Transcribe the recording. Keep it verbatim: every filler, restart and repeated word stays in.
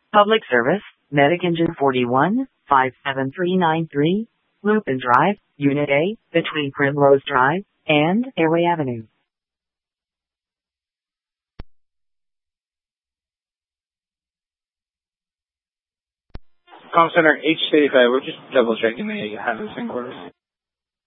Public Service, Medic Engine forty-one, five seven three nine three, Lupin Drive, Unit A, between Primrose Drive and Airway Avenue. Com Center H thirty-five, we're just double checking that you have this in quarters.